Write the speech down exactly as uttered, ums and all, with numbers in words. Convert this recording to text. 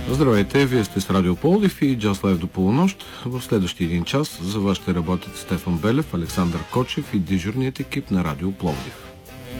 Здравейте, вие сте с Радио Пловдив и Just Live до полунощ. В следващия един час за вас ще работят Стефан Белев, Александър Кочев и дежурният екип на Радио Пловдив.